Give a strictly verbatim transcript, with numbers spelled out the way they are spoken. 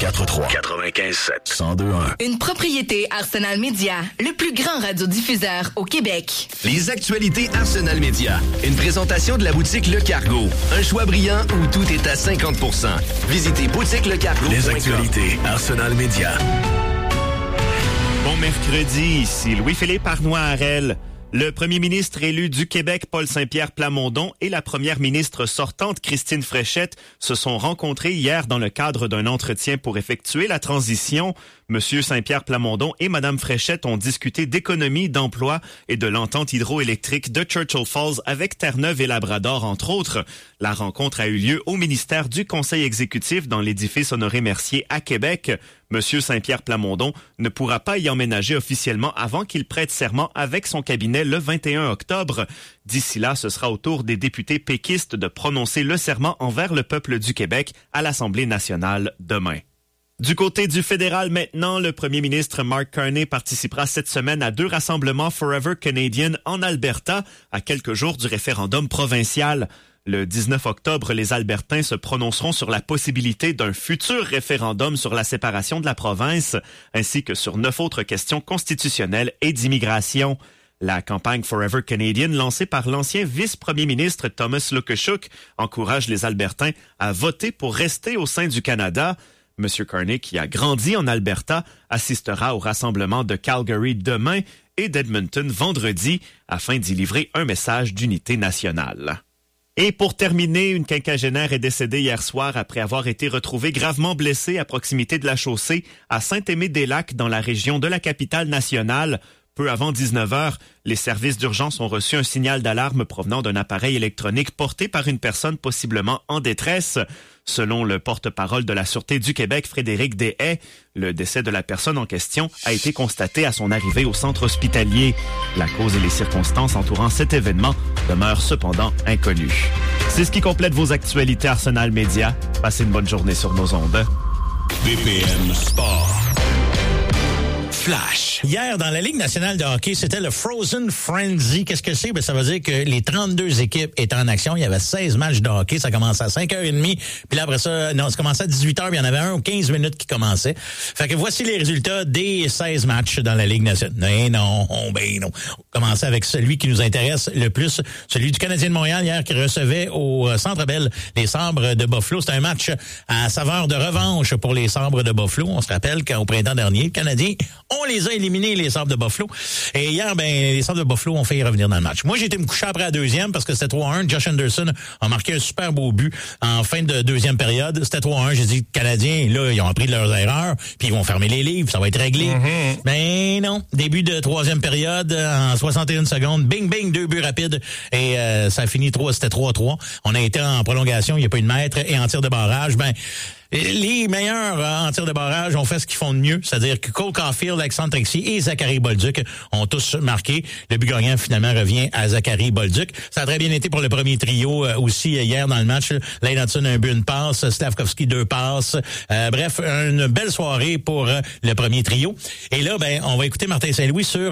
quatre trois, quatre-vingt-quinze sept, cent deux un. Une propriété Arsenal Média, le plus grand radiodiffuseur au Québec. Les actualités Arsenal Média. Une présentation de la boutique Le Cargo. Un choix brillant où tout est à cinquante pour cent. Visitez boutique le cargo point com. Les actualités Arsenal Média. Bon mercredi, ici Louis-Philippe Arnois-Harel. Le premier ministre élu du Québec, Paul Saint-Pierre Plamondon, et la première ministre sortante, Christine Fréchette, se sont rencontrés hier dans le cadre d'un entretien pour effectuer la transition. Monsieur Saint-Pierre Plamondon et Madame Fréchette ont discuté d'économie, d'emploi et de l'entente hydroélectrique de Churchill Falls avec Terre-Neuve et Labrador, entre autres. La rencontre a eu lieu au ministère du Conseil exécutif dans l'édifice Honoré-Mercier à Québec. Monsieur Saint-Pierre Plamondon ne pourra pas y emménager officiellement avant qu'il prête serment avec son cabinet le vingt et un octobre. D'ici là, ce sera au tour des députés péquistes de prononcer le serment envers le peuple du Québec à l'Assemblée nationale demain. Du côté du fédéral maintenant, le premier ministre Mark Carney participera cette semaine à deux rassemblements Forever Canadian en Alberta, à quelques jours du référendum provincial. Le dix-neuf octobre, les Albertains se prononceront sur la possibilité d'un futur référendum sur la séparation de la province, ainsi que sur neuf autres questions constitutionnelles et d'immigration. La campagne Forever Canadian, lancée par l'ancien vice-premier ministre Thomas Lukashuk, encourage les Albertains à voter pour rester au sein du Canada. Monsieur Carney, qui a grandi en Alberta, assistera au rassemblement de Calgary demain et d'Edmonton vendredi afin d'y livrer un message d'unité nationale. Et pour terminer, une quinquagénaire est décédée hier soir après avoir été retrouvée gravement blessée à proximité de la chaussée à Saint-Aimé-des-Lacs dans la région de la capitale nationale. Peu avant dix-neuf heures, les services d'urgence ont reçu un signal d'alarme provenant d'un appareil électronique porté par une personne possiblement en détresse. Selon le porte-parole de la Sûreté du Québec, Frédéric Deshaies, le décès de la personne en question a été constaté à son arrivée au centre hospitalier. La cause et les circonstances entourant cet événement demeurent cependant inconnues. C'est ce qui complète vos actualités Arsenal Média. Passez une bonne journée sur nos ondes. B P M Sport. Flash. Hier, dans la Ligue nationale de hockey, c'était le Frozen Frenzy. Qu'est-ce que c'est? Ben, ça veut dire que les trente-deux équipes étaient en action. Il y avait seize matchs de hockey. Ça commençait à cinq heures trente. Puis là, après ça, non, ça commençait à dix-huit heures. Puis il y en avait un aux quinze minutes qui commençait. Fait que voici les résultats des seize matchs dans la Ligue nationale. Mais non, ben non. On commençait avec celui qui nous intéresse le plus, celui du Canadien de Montréal hier qui recevait au Centre Bell les Sabres de Buffalo. C'était un match à saveur de revanche pour les Sabres de Buffalo. On se rappelle qu'au printemps dernier, le Canadien, on les a éliminés, les Sabres de Buffalo. Et hier, ben, les Sabres de Buffalo ont fait revenir dans le match. Moi, j'ai été me coucher après la deuxième parce que c'était trois à un. Josh Anderson a marqué un super beau but en fin de deuxième période. C'était trois à un. J'ai dit, Canadiens, là, ils ont appris de leurs erreurs, puis ils vont fermer les livres, ça va être réglé. Mm-hmm. Ben non. Début de troisième période, en soixante et une secondes, bing, bing, deux buts rapides. Et euh, ça a fini trois, c'était trois à trois. On a été en prolongation, il n'y a pas eu de maître. Et en tir de barrage, ben... les meilleurs en tir de barrage ont fait ce qu'ils font de mieux, c'est-à-dire que Cole Caulfield, Alexandre Texier et Zachary Bolduc ont tous marqué. Le but gagnant, finalement, revient à Zachary Bolduc. Ça a très bien été pour le premier trio euh, aussi hier dans le match. Lane Hudson, un but, une passe. Slavkovski, deux passes. Euh, bref, une belle soirée pour euh, le premier trio. Et là, ben, on va écouter Martin Saint-Louis sur